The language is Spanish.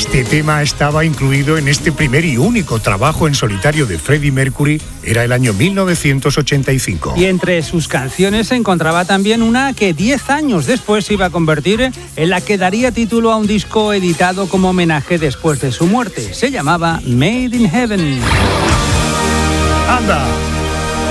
Este tema estaba incluido en este primer y único trabajo en solitario de Freddie Mercury. Era el año 1985. Y entre sus canciones se encontraba también una que 10 años después se iba a convertir en la que daría título a un disco editado como homenaje después de su muerte. Se llamaba Made in Heaven. ¡Anda!